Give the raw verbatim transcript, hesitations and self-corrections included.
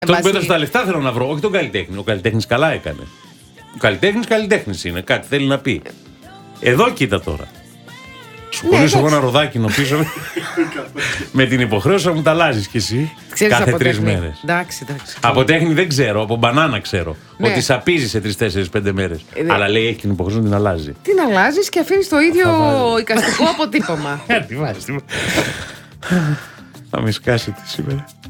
Τον που έδωσε τα λεφτά θέλω να βρω, όχι τον καλλιτέχνη. Ο καλλιτέχνης καλά έκανε. Ο καλλιτέχνης καλλιτέχνης είναι, κάτι θέλει να πει. Εδώ κοίτα τώρα. Σου πονήσω εγώ ένα ροδάκινο πίσω με την υποχρέωση να μου τα αλλάζεις κι εσύ. Ξέρεις κάθε τρεις μέρες. Εντάξει, εντάξει. Από τέχνη δεν ξέρω, από μπανάνα ξέρω. Ναι. Ότι σαπίζει σε τρεις, τέσσερις, πέντε μέρες. Ε, Αλλά λέει έχει την υποχρέωση να την αλλάζει. Την αλλάζεις και αφήνεις το ίδιο εικαστικό αποτύπωμα. Τι βάζεις, τι βάζεις. Θα με σκάσετε σήμερα.